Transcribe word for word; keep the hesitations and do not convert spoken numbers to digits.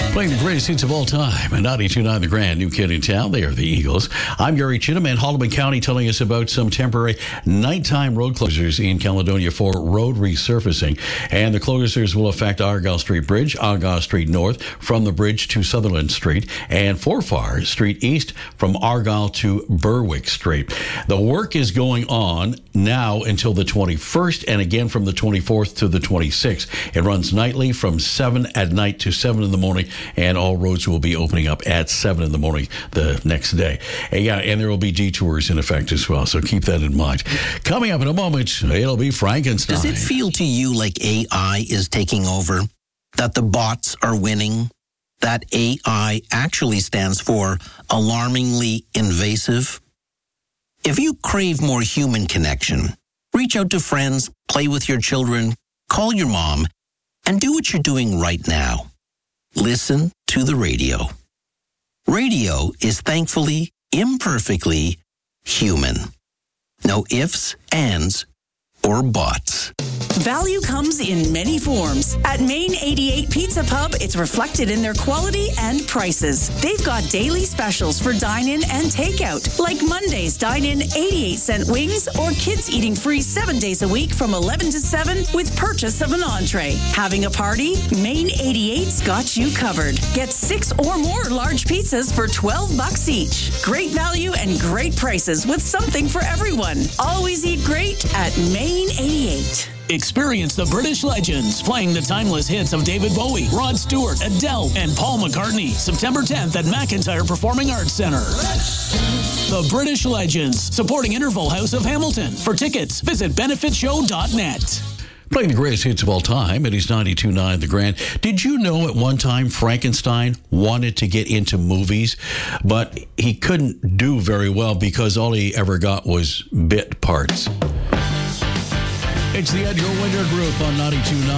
Playing the greatest hits of all time at ninety-two point nine The Grand, new kid in town. They are the Eagles. I'm Gary Chittum, and Haldimand County telling us about some temporary nighttime road closures in Caledonia for road resurfacing. And the closures will affect Argyle Street Bridge, Argyle Street North from the bridge to Sutherland Street, and Forfar Street East from Argyle to Berwick Street. The work is going on now until the twenty-first, and again from the twenty-fourth to the twenty-sixth. It runs nightly from seven at night to seven in the morning, and all roads will be opening up at seven in the morning the next day. And yeah, and there will be detours in effect as well, so keep that in mind. Coming up in a moment, it'll be Frankenstein. Does it feel to you like A I is taking over? That the bots are winning? That A I actually stands for alarmingly invasive? If you crave more human connection, reach out to friends, play with your children, call your mom, and do what you're doing right now. Listen to the radio. Radio is thankfully, imperfectly human. No ifs, ands, or buts. Value comes in many forms. At Main eighty-eight Pizza Pub, it's reflected in their quality and prices. They've got daily specials for dine-in and takeout, like Monday's dine-in eighty-eight cent wings, or kids eating free seven days a week from eleven to seven with purchase of an entree. Having a party? Main eighty-eight's got you covered. Get six or more large pizzas for twelve bucks each. Great value and great prices with something for everyone. Always eat great at Main eighty-eight. Experience the British legends playing the timeless hits of David Bowie, Rod Stewart, Adele, and Paul McCartney. September tenth at McIntyre Performing Arts Center. The British Legends, supporting Interval House of Hamilton. For tickets, visit benefit show dot net. Playing the greatest hits of all time, it is ninety-two point nine The Grand. Did you know at one time Frankenstein wanted to get into movies, but he couldn't do very well because all he ever got was bit parts? It's the Edgar Winter Group on ninety-two point nine.